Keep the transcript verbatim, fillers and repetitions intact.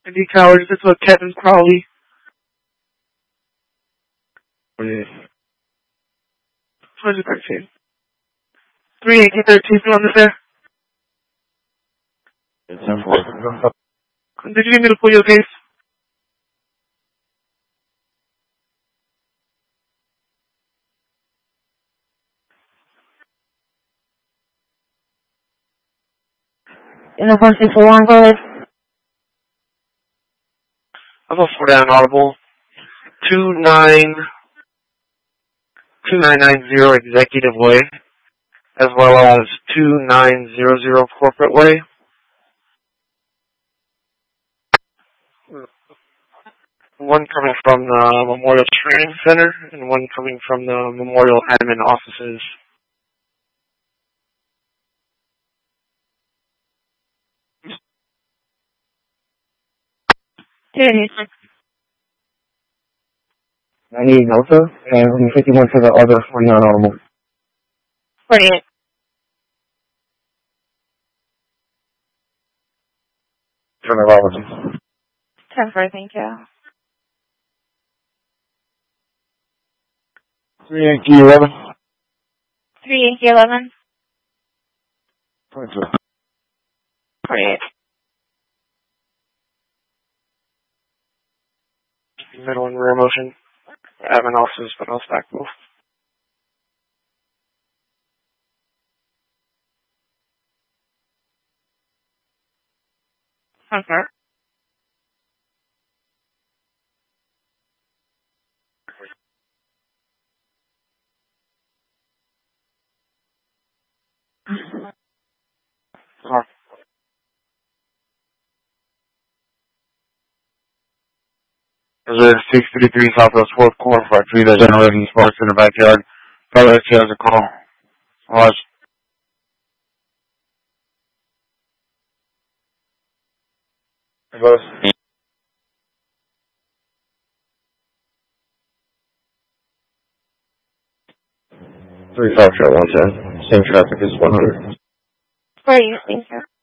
Indy Towers, this was Kevin Crowley. twenty thirteen. three eighteen thirteen on the fair. ten four. Did you need me to pull your case? In the one six four one, go ahead. I'm a four down audible. Two nine two nine nine zero Executive Way, as well as two nine zero zero Corporate Way. One coming from the Memorial Training Center and one coming from the Memorial Admin Offices. ninety-eight Delta, and fifty-one for the other forty-nine audible. forty-eight. Terminology. ten four, thank you. three Yankee eleven. three Yankee eleven. twenty-two. forty-eight. Middle and rear motion. Admin offices, but I'll stack both. Okay. Oh. There's a six thirty-three Southwest fourth Corps for a tree that's generating sparks in the backyard. Fellow has a call. Watch. Both. three five shot one ten. Same traffic as one hundred. forty-eight, thank you.